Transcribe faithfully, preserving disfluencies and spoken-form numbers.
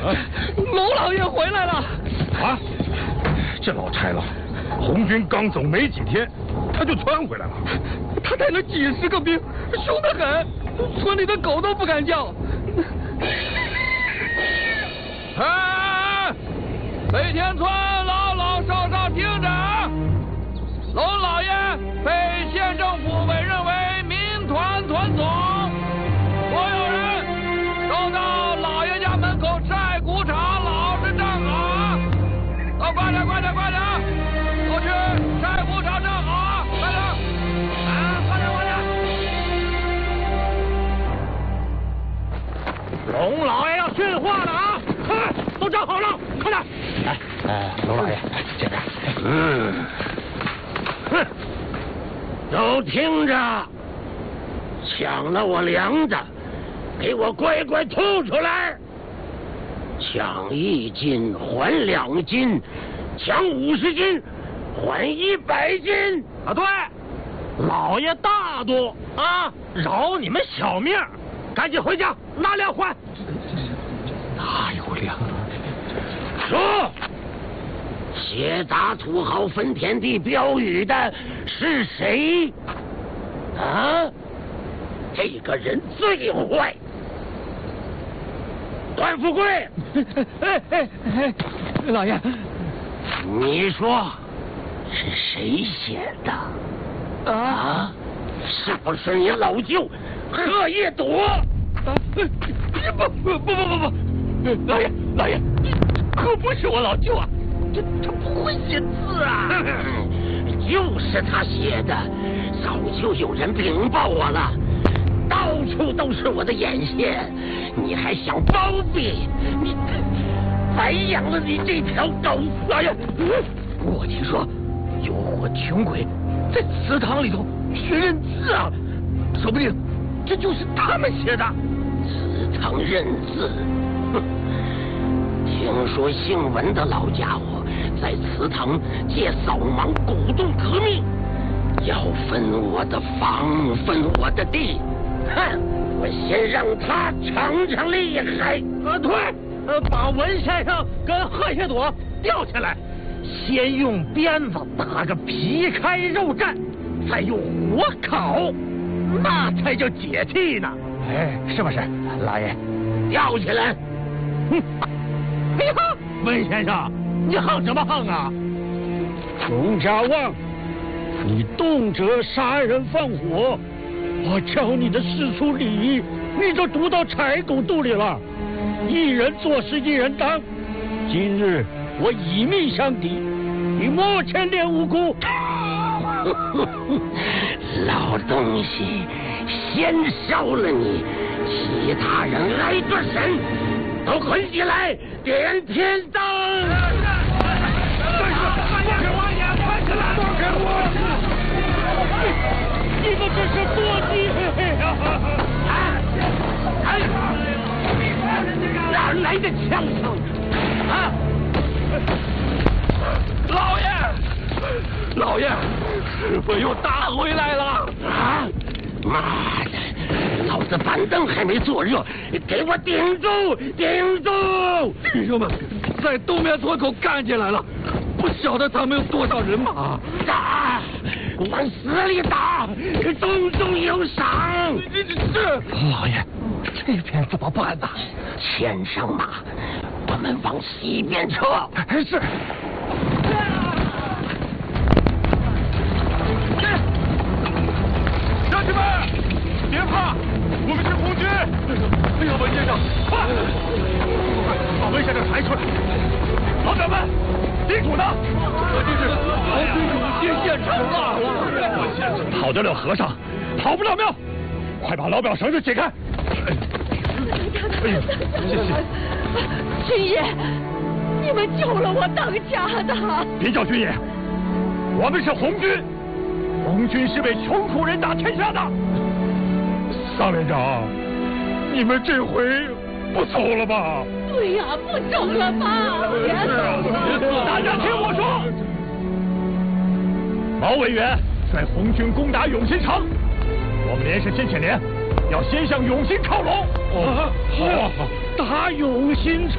龙老爷回来了。 啊，这老差了，红军刚走没几天，他就窜回来了。 他带了几十个兵，凶得很，村里的狗都不敢叫。 哎，北田村老老少少听着，龙老爷被县政府委任为民团团总，所有人都到老爷家门口晒谷场，老实站好。哦，快点，快点，快点，都去晒谷场站好，快点！啊，快点，快点！ 龙老爷要训话了啊！快，都站好了，快点！来，呃，龙老爷，这边。嗯。哼，都听着，抢了我粮的，给我乖乖吐出来！抢一斤还两斤，抢五十斤还一百斤。啊，对，老爷大度啊，饶你们小命，赶紧回家拿粮还。哪有粮？说。写打土豪分田地标语的是谁？啊，这个人最坏。段富贵， 哎哎哎，老爷， 你说是谁写的？啊，是不是你老舅贺叶朵？啊，不不不不不不，老爷老爷，可不是我老舅啊。他他不会写字啊！就是他写的，早就有人禀报我了，到处都是我的眼线，你还想包庇？你白养了你这条狗！老爷，我听说有伙穷鬼在祠堂里头学认字啊，说不定这就是他们写的。祠堂认字，哼！听说姓文的老家伙在祠堂借扫盲鼓动革命，要分我的房，分我的地。哼，我先让他尝尝厉害。啊，对，呃，把文先生跟贺谢朵吊起来，先用鞭子打个皮开肉绽，再用火烤，那才叫解气呢。哎，是不是，老爷？吊起来！哼！哎呀，文先生，你横什么横啊？洪家旺，你动辄杀人放火，我教你的世俗礼仪，你就读到柴狗肚里了。一人做事一人当，今日我以命相抵，你莫牵连无辜。老东西，先烧了你，其他人挨着审。都捆起来，点天灯！放开我也快起来！放开我！你们这是多机会呀！哎哎，哪来的枪声？啊！ 老爷，老爷，师傅又打回来了！ 啊！妈的！老子板凳还没坐热，给我顶住！顶住！ 弟兄们，在东面村口干起来了，不晓得他们有多少人马。 打！往死里打！重重有赏！ 这这这！ 老爷，这边怎么办呢？ 牵上马，我们往西边撤。 是。 乡亲们，别怕，我们是红军！哎呀，文先生，快，把文先生抬出来！老长们，地主呢？我这是红军永新县城啊！ 跑得了和尚，跑不了庙。快把老表绳子解开！ 哎呀，谢谢。军爷，你们救了我当家的。 别叫军爷，我们是红军。红军是为穷苦人打天下的。尚连长，你们这回不走了吧？ 对呀，不走了吧？别走了！ 大家听我说，毛委员率红军攻打永新城，我们连是先遣连，要先向永新靠拢。哦，好啊，好，打永新城。